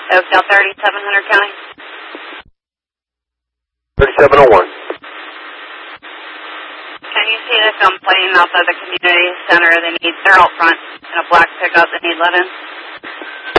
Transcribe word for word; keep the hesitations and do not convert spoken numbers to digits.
Oakdale thirty-seven hundred County. thirty-seven oh one. Can you see the complaint outside the community center? They need, they're out front in a black pickup. They need let in.